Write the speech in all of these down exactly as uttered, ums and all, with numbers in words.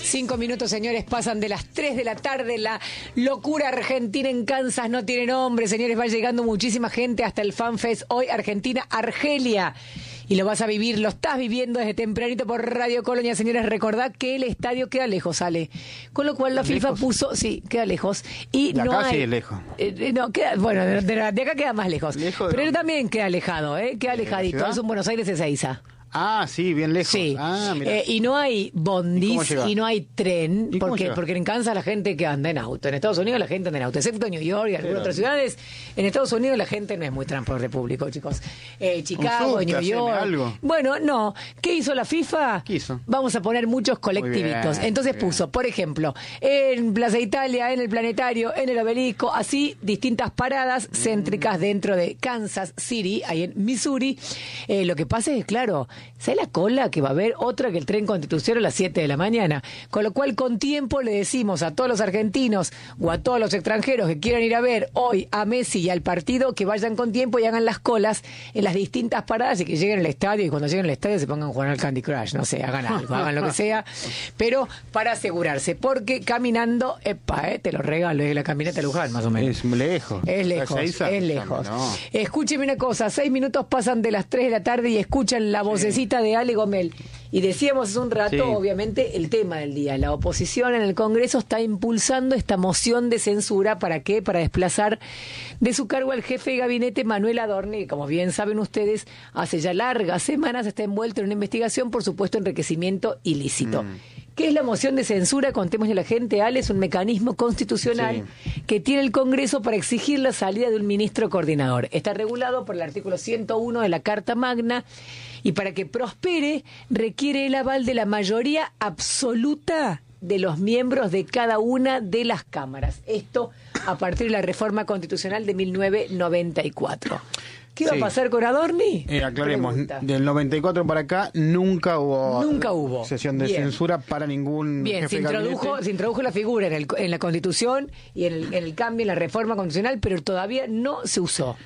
Cinco minutos, señores, pasan de las tres de la tarde. La locura argentina en Kansas no tiene nombre, señores. Va llegando muchísima gente hasta el FanFest hoy, Argentina-Argelia. Y lo vas a vivir, lo estás viviendo desde tempranito por Radio Colonia, señores. Recordad que el estadio queda lejos, Ale. Con lo cual la FIFA ¿Lejos? puso, sí, queda lejos. Y de no acá hay, sí es lejos. Eh, no, queda, bueno, de, de, de acá queda más lejos. ¿Lejos? Pero él también queda alejado, ¿eh? Queda alejadito. Es un Buenos Aires Ezeiza. Ah, sí, bien lejos. Sí, ah, mira. eh, y no hay bondis y, y no hay tren, ¿Y porque porque en Kansas la gente que anda en auto, en Estados Unidos la gente anda en auto, excepto New York y algunas Pero, otras ciudades, en Estados Unidos la gente no es muy transporte público, chicos. Eh, Chicago, susto, New York. algo. Bueno, no. ¿Qué hizo la FIFA? ¿Qué hizo? Vamos a poner muchos colectivitos. Bien, Entonces bien. puso, por ejemplo, en Plaza Italia, en el Planetario, en el Obelisco, así distintas paradas Mm. céntricas dentro de Kansas City, ahí en Missouri. Eh, lo que pasa es que, claro, ¿sabes la cola que va a haber? Otra que el tren Constitución a las siete de la mañana. Con lo cual, con tiempo le decimos a todos los argentinos o a todos los extranjeros que quieran ir a ver hoy a Messi y al partido, que vayan con tiempo y hagan las colas en las distintas paradas y que lleguen al estadio, y cuando lleguen al estadio se pongan a jugar al Candy Crush, no sé, hagan algo, hagan lo que sea, pero para asegurarse, porque caminando, epa, eh, te lo regalo, es la caminata de Luján, más o menos. Es lejos. Es lejos, Ezeiza, es lejos. No. Escúcheme una cosa, seis minutos pasan de las tres de la tarde y escuchan la vocecita de Ale Gomel. Y decíamos hace un rato, Sí. obviamente, el tema del día. La oposición en el Congreso está impulsando esta moción de censura. ¿Para qué? Para desplazar de su cargo al jefe de gabinete, Manuel Adorni, que, como bien saben ustedes, hace ya largas semanas está envuelto en una investigación por supuesto enriquecimiento ilícito. Mm. ¿Qué es la moción de censura? Contémosle a la gente, Ale, es un mecanismo constitucional Sí. que tiene el Congreso para exigir la salida de un ministro coordinador. Está regulado por el artículo ciento uno de la Carta Magna y para que prospere requiere el aval de la mayoría absoluta de los miembros de cada una de las cámaras. Esto a partir de la reforma constitucional de mil novecientos noventa y cuatro. ¿Qué va Sí. a pasar con Adorni? Eh, aclaremos, Pregunta. del noventa y cuatro para acá nunca hubo Nunca hubo. sesión de Bien. censura para ningún Bien, jefe se de introdujo, gabinete. se introdujo la figura en, el, en la Constitución y en el, en el cambio, en la reforma constitucional, pero todavía no se usó.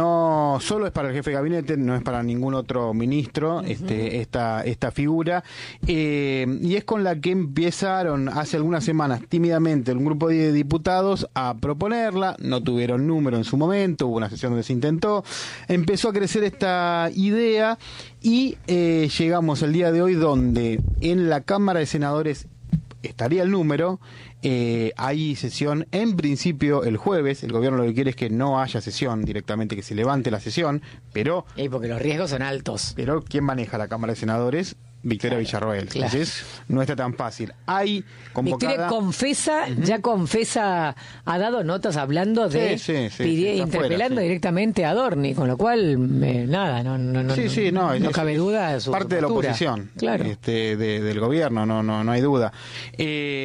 No solo es para el jefe de gabinete, no es para ningún otro ministro, uh-huh. este, esta, esta figura. Eh, y es con la que empezaron hace algunas semanas tímidamente un grupo de diputados a proponerla. No tuvieron número en su momento, hubo una sesión donde se intentó. Empezó a crecer esta idea y eh, llegamos al día de hoy donde en la Cámara de Senadores estaría el número. Eh, hay sesión en principio el jueves. El gobierno lo que quiere es que no haya sesión directamente, que se levante la sesión, pero Y porque los riesgos son altos. pero ¿quién maneja la Cámara de Senadores? Victoria Claro, Villarroel. claro. Entonces no está tan fácil. Hay convocada... Victoria confesa, uh-huh. ya confesa, ha dado notas hablando de, Sí, sí, sí, pidi- sí, está interpelando afuera, sí. directamente a Adorni, con lo cual, eh, nada, no, no, no, Sí, sí, no, no es, cabe duda de su parte de la postura. oposición, Claro. este, de, del gobierno, no, no, no hay duda. Eh,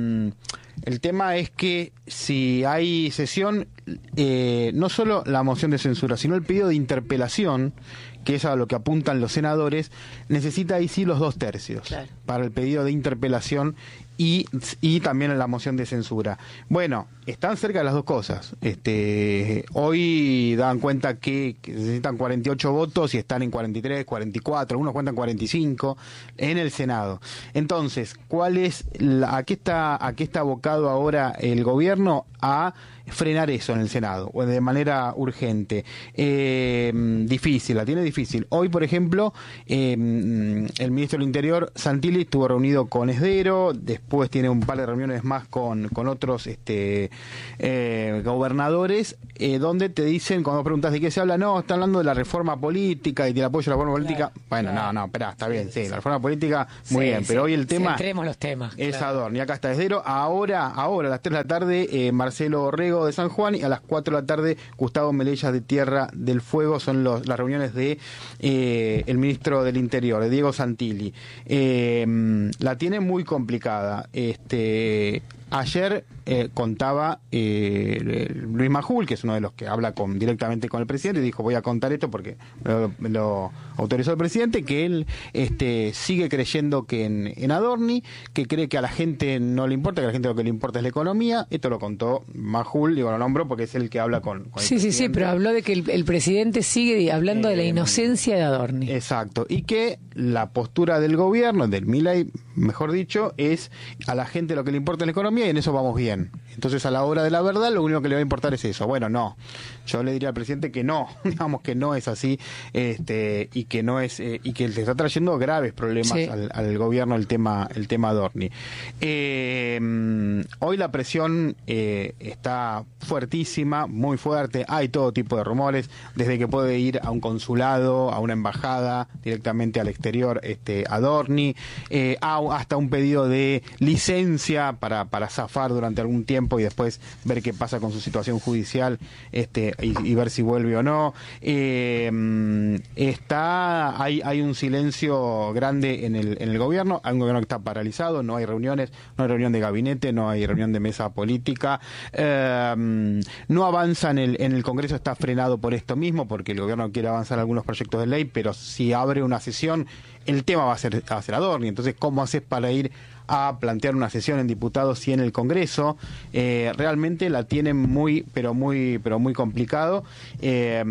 el tema es que si hay sesión, eh, no solo la moción de censura, sino el pedido de interpelación, que es a lo que apuntan los senadores, necesita ahí sí los dos tercios Claro. para el pedido de interpelación y, y también la moción de censura. Bueno, están cerca de las dos cosas. Este, hoy dan cuenta que, que necesitan cuarenta y ocho votos y están en cuarenta y tres, cuarenta y cuatro, algunos cuentan cuarenta y cinco en el Senado. Entonces, ¿cuál es la, a qué está a qué está abocado ahora el gobierno? A frenar eso en el Senado, o de manera urgente. Eh, difícil, la tiene difícil. Hoy, por ejemplo, eh, el ministro del Interior, Santilli, estuvo reunido con Esdero, después tiene un par de reuniones más con, con otros este, eh, gobernadores, eh, donde te dicen, cuando preguntas de qué se habla, no, está hablando de la reforma política y del apoyo a la reforma política. Claro, bueno, claro. no, no, espera, está bien, sí, Sí. la reforma política, muy Sí, bien, sí. pero hoy el tema... Centremos los temas. Es claro. Adorni, acá está Esdero. Ahora, ahora a las tres de la tarde, eh, Marcelo Orrego de San Juan, y a las cuatro de la tarde, Gustavo Melellas de Tierra del Fuego. Son los, las reuniones de eh, el ministro del Interior, de Diego Santilli. Eh, la tiene muy complicada. Este, Ayer eh, contaba eh, Luis Majul, que es uno de los que habla con, directamente con el presidente, y dijo, voy a contar esto porque lo, lo autorizó el presidente, que él este, sigue creyendo que en, en Adorni, que cree que a la gente no le importa, que a la gente lo que le importa es la economía. Esto lo contó Majul, digo, lo nombro porque es el que habla con, con sí, el sí, sí, pero habló de que el, el presidente sigue hablando eh, de la inocencia de Adorni. Exacto, y que la postura del gobierno, del Milei, mejor dicho, es a la gente lo que le importa es la economía, y en eso vamos bien. Entonces, a la hora de la verdad, lo único que le va a importar es eso. Bueno, no. Yo le diría al presidente que no, digamos que no es así, este, y que no es, eh, y que le está trayendo graves problemas sí. al, al gobierno el tema, el tema Adorni. Eh, hoy la presión eh, está fuertísima, muy fuerte. Hay todo tipo de rumores, desde que puede ir a un consulado, a una embajada, directamente al exterior, este, Adorni, eh, hasta un pedido de licencia para, para zafar durante algún tiempo y después ver qué pasa con su situación judicial, este, y, y ver si vuelve o no. Eh, está, hay, hay un silencio grande en el, en el gobierno, hay un gobierno que está paralizado, no hay reuniones, no hay reunión de gabinete, no hay reunión de mesa política, eh, no avanza en el, en el Congreso, está frenado por esto mismo, porque el gobierno quiere avanzar algunos proyectos de ley, pero si abre una sesión, el tema va a ser, va a ser Adorni. Entonces, ¿cómo haces para ir a plantear una sesión en diputados y en el Congreso? Eh, realmente la tienen muy, pero muy, pero muy complicado. Eh,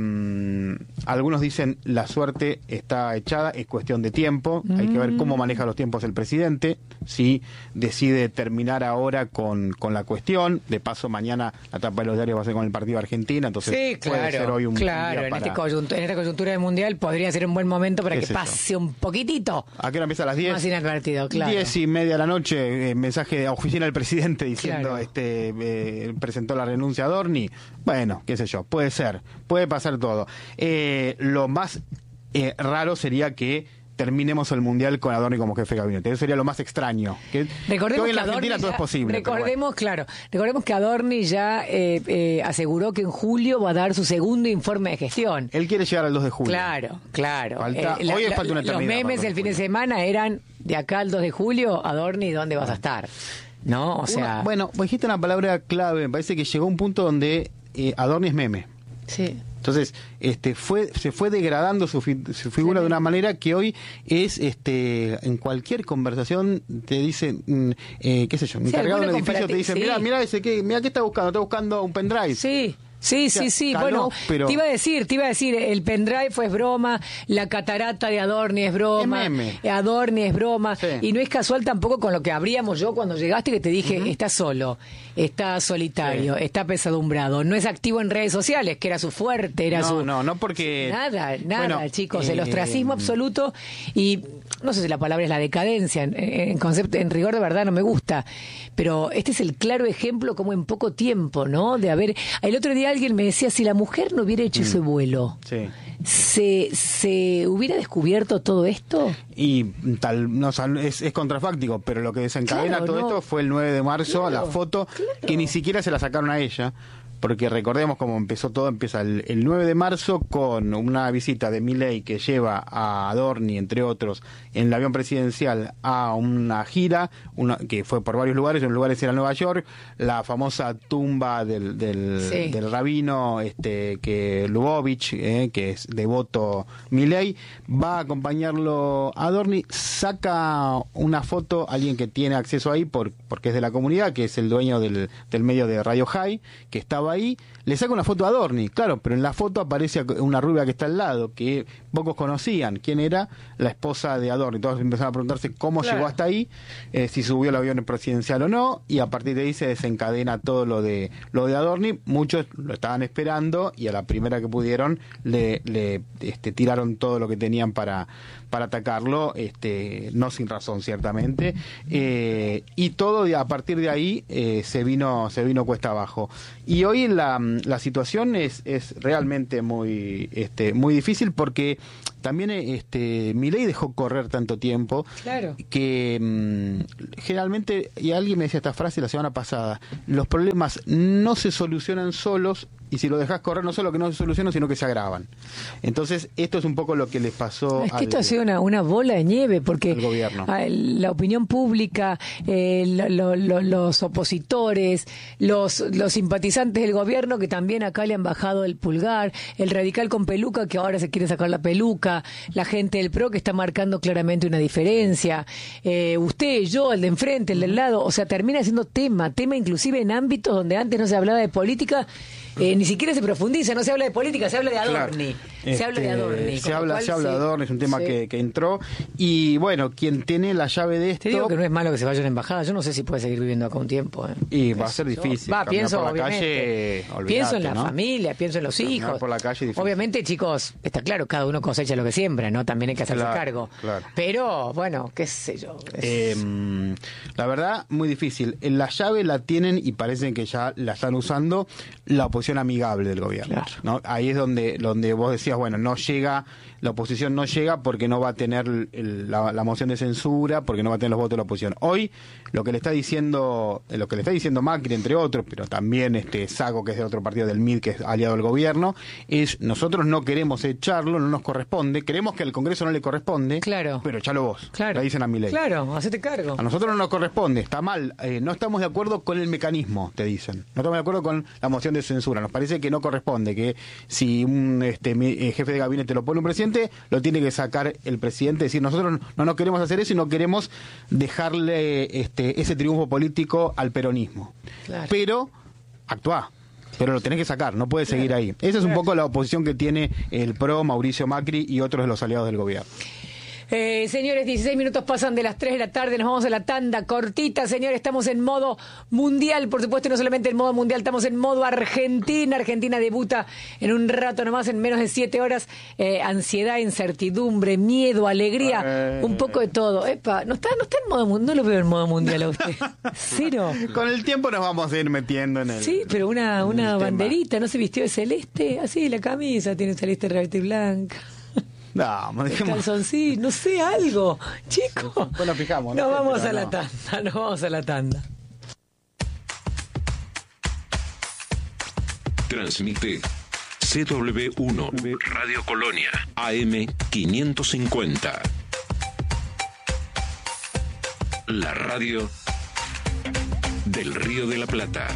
algunos dicen la suerte está echada, es cuestión de tiempo. Mm. Hay que ver cómo maneja los tiempos el presidente, si decide terminar ahora con, con la cuestión. De paso, mañana la tapa de los diarios va a ser con el partido de Argentina, entonces sí, claro, puede ser hoy un claro, día en, para... este coyuntura, en esta coyuntura del Mundial podría ser un buen momento para que pase yo? un poquitito. ¿A qué hora empieza? A las diez. Más inadvertido, claro. diez y media de la noche, eh, mensaje de oficina del presidente diciendo, claro. este eh, presentó la renuncia a Adorni. Bueno, qué sé yo, puede ser, puede pasar todo. Eh, lo más eh, raro sería que terminemos el Mundial con Adorni como jefe de gabinete. Eso sería lo más extraño. Que, recordemos que hoy en la que Argentina Adorni todo ya, es posible. Recordemos, bueno. claro, recordemos que Adorni ya eh, eh, aseguró que en julio va a dar su segundo informe de gestión. Él quiere llegar al dos de julio. Claro, claro. Falta, eh, la, hoy es la, falta una eternidad. Los memes el fin de semana eran de acá al dos de julio, Adorni, ¿dónde vas a estar? ¿No? O sea... Una, bueno, dijiste una palabra clave. Me parece que llegó un punto donde eh, Adorni es meme. Sí. Entonces, este, fue, se fue degradando su, fi, su figura sí. de una manera que hoy es, este, en cualquier conversación te dicen, eh, qué sé yo, sí, encargado de un edificio te dicen, sí. mira, mira ese que, mira qué está buscando, está buscando un pendrive. Sí. Sí, sí, sí. Caló, bueno, pero... te iba a decir, te iba a decir, el pendrive fue broma, la catarata de Adorni es broma, es Adorni es broma, sí. y no es casual tampoco con lo que abríamos yo cuando llegaste, que te dije, uh-huh. está solo, está solitario, sí. está pesadumbrado, no es activo en redes sociales, que era su fuerte, era no, su... No, no, porque... Nada, nada, bueno, chicos, eh... el ostracismo absoluto y... No sé si la palabra es la decadencia, en, en concepto, en rigor de verdad no me gusta, pero este es el claro ejemplo como en poco tiempo, ¿no? De haber... El otro día alguien me decía, si la mujer no hubiera hecho mm. ese vuelo, sí. ¿se, ¿se hubiera descubierto todo esto? Y tal, no, es, es contrafáctico, pero lo que desencadena claro, todo no. esto fue el nueve de marzo, claro, la foto, claro. que ni siquiera se la sacaron a ella. Porque recordemos cómo empezó todo, empieza el, el nueve de marzo con una visita de Milei que lleva a Adorni, entre otros, en el avión presidencial a una gira, una, que fue por varios lugares, en lugares era Nueva York, la famosa tumba del, del, sí. del rabino este, que Lubavitch, eh, que es devoto Milei, va a acompañarlo a Adorni, saca una foto, alguien que tiene acceso ahí por, porque es de la comunidad, que es el dueño del, del medio de Radio High, que estaba ahí, le saca una foto a Adorni, claro, pero en la foto aparece una rubia que está al lado, que pocos conocían quién era, la esposa de Adorni. Todos empezaron a preguntarse cómo claro. llegó hasta ahí, eh, si subió el avión presidencial o no, y a partir de ahí se desencadena todo lo de lo de Adorni. Muchos lo estaban esperando y a la primera que pudieron le, le este, tiraron todo lo que tenían para para atacarlo, este, no sin razón ciertamente, eh, y todo de, a partir de ahí eh, se vino se vino cuesta abajo. Y hoy la, la situación es, es realmente muy este, muy difícil porque también este Milei dejó correr tanto tiempo claro. que mmm, generalmente, y alguien me decía esta frase la semana pasada, los problemas no se solucionan solos, y si lo dejas correr no solo que no se solucionan, sino que se agravan. Entonces, esto es un poco lo que les pasó Es que al, esto ha sido una, una bola de nieve, porque al gobierno. La opinión pública, eh, lo, lo, lo, los opositores, los, los simpatizantes del gobierno, que también acá le han bajado el pulgar, el radical con peluca, que ahora se quiere sacar la peluca, la gente del PRO, que está marcando claramente una diferencia, eh, usted, yo, el de enfrente, el del lado, o sea, termina siendo tema, tema inclusive en ámbitos donde antes no se hablaba de política, eh, ni siquiera se profundiza, no se habla de política, se habla de Adorni. Claro. Se este, habla de Adorni. Se habla, se habla sí, de Adorni, es un tema sí. que, que entró. Y bueno, quien tiene la llave de esto... Te digo que no es malo que se vaya a la embajada, yo no sé si puede seguir viviendo acá un tiempo. ¿eh? Y va a ser difícil. Va, pienso, por la obviamente. Calle, pienso en la ¿no? familia, pienso en los Caminar hijos. por la calle es difícil. Obviamente, chicos, está claro, cada uno cosecha lo que siembra, ¿no? También hay que hacerse Claro, cargo. claro. Pero, bueno, qué sé yo. Es... Eh, la verdad, muy difícil. La llave la tienen y parecen que ya la están usando la oposición amigable del gobierno. Claro. ¿no? Ahí es donde, donde vos decías, bueno, no llega, la oposición no llega porque no va a tener el, la, la moción de censura, porque no va a tener los votos de la oposición. Hoy, lo que le está diciendo, lo que le está diciendo Macri, entre otros, pero también este Sago, que es de otro partido del M I D, que es aliado del gobierno, es nosotros no queremos echarlo, no nos corresponde, queremos que al Congreso no le corresponde, Claro. pero echalo vos. Claro. Le dicen a Milei. Claro, hacete cargo. A nosotros no nos corresponde, está mal, eh, no estamos de acuerdo con el mecanismo, te dicen. No estamos de acuerdo con la moción de censura. Nos parece que no corresponde, que si un este, mi, eh, jefe de gabinete lo pone un presidente, lo tiene que sacar el presidente. Es decir, nosotros no nos queremos hacer eso y no queremos dejarle este, ese triunfo político al peronismo. Claro. Pero, actúa. Pero lo tenés que sacar, no puede seguir ahí. Esa es un poco la oposición que tiene el PRO, Mauricio Macri y otros de los aliados del gobierno. Eh, señores, dieciséis minutos pasan de las tres de la tarde, nos vamos a la tanda cortita, señores, estamos en modo mundial, por supuesto, no solamente en modo mundial, estamos en modo Argentina. Argentina debuta en un rato nomás, en menos de siete horas, eh, ansiedad, incertidumbre, miedo, alegría, eh, un poco de todo. Epa, no está, no está en modo mundial, no lo veo en modo mundial a usted. Cero. Con el tiempo nos vamos a ir metiendo en el... Sí, pero una, una banderita, ¿no se vistió de celeste? Así, la camisa tiene celeste, realmente y blanca. No, no dejemos... Calzoncillo, no sé, algo, chicos. Pues nos fijamos. Nos no vamos sé, a la no. tanda, nos vamos a la tanda. Transmite C W uno Radio Colonia A M quinientos cincuenta. La radio del Río de la Plata.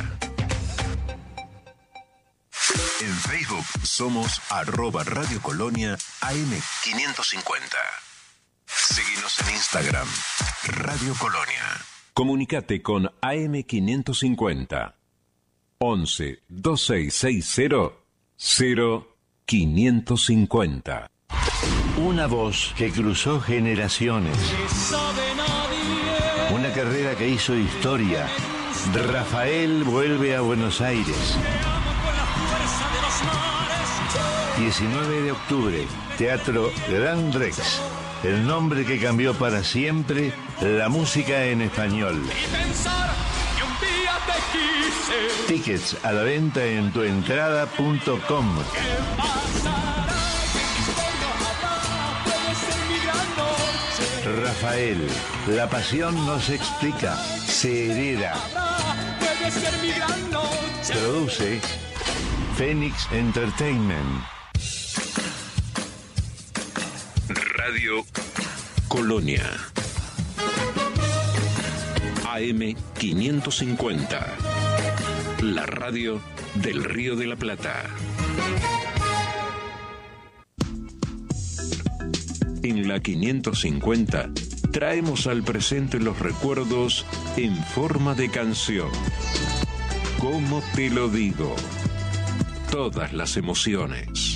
En Facebook somos arroba Radio Colonia A M quinientos cincuenta. Seguinos en Instagram, Radio Colonia. Comunicate con A M quinientos cincuenta. once veintiséis sesenta cero quinientos cincuenta. Una voz que cruzó generaciones. Una carrera que hizo historia. Rafael vuelve a Buenos Aires. diecinueve de octubre, Teatro Gran Rex. El nombre que cambió para siempre la música en español. Tickets a la venta en tuentrada punto com. Rafael, la pasión no se explica, se hereda. Produce Phoenix Entertainment. Radio Colonia A M quinientos cincuenta. La radio del Río de la Plata. En la quinientos cincuenta traemos al presente los recuerdos en forma de canción. ¿Cómo te lo digo? Todas las emociones.